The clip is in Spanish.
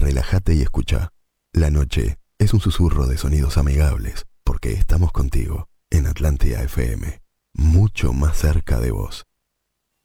relájate y escucha. La noche es un susurro de sonidos amigables, porque estamos contigo en Atlántida FM, mucho más cerca de vos.